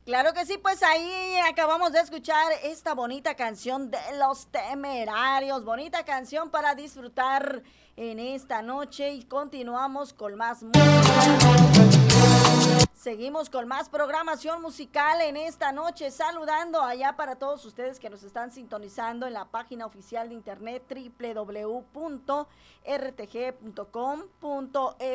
Claro que sí, pues ahí acabamos de escuchar esta bonita canción de Los Temerarios, bonita canción para disfrutar en esta noche y continuamos con más música. Seguimos con más programación musical en esta noche, saludando allá para todos ustedes que nos están sintonizando en la página oficial de internet www.rtg.com.mx.